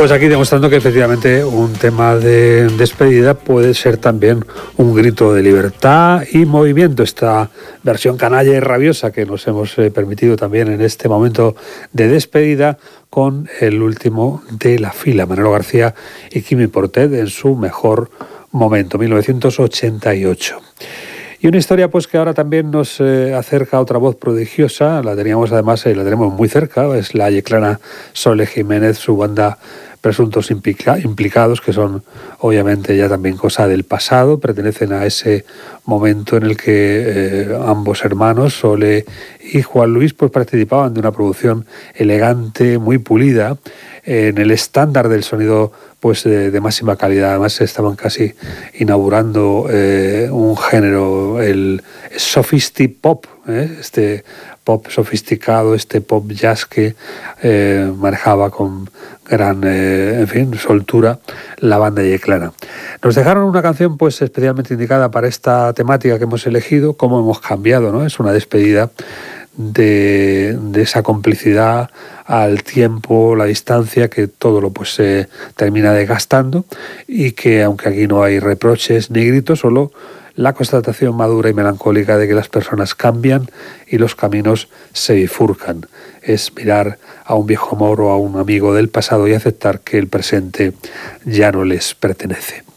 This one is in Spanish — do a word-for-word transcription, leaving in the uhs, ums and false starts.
Pues aquí demostrando que efectivamente un tema de despedida puede ser también un grito de libertad y movimiento. Esta versión canalla y rabiosa que nos hemos eh, permitido también en este momento de despedida con el último de la fila, Manolo García y Quimi Portet en su mejor momento, mil novecientos ochenta y ocho. Y una historia pues que ahora también nos eh, acerca a otra voz prodigiosa, la teníamos además, eh, la tenemos muy cerca, es la yeclana Sole Jiménez, su banda Presuntos implica, Implicados, que son obviamente ya también cosa del pasado, pertenecen a ese momento en el que eh, ambos hermanos, Sole y Juan Luis, pues participaban de una producción elegante, muy pulida, eh, en el estándar del sonido pues de, de máxima calidad. Además estaban casi inaugurando eh, un género, el sophisti-pop, ¿eh? este pop sofisticado, este pop jazz que eh, manejaba con gran, eh, en fin, soltura la banda yeclana. Nos dejaron una canción pues especialmente indicada para esta temática que hemos elegido, cómo hemos cambiado, ¿no? Es una despedida de, de esa complicidad al tiempo, la distancia, que todo lo pues se termina desgastando y que aunque aquí no hay reproches ni gritos, solo la constatación madura y melancólica de que las personas cambian y los caminos se bifurcan. Es mirar a un viejo amor o a un amigo del pasado y aceptar que el presente ya no les pertenece.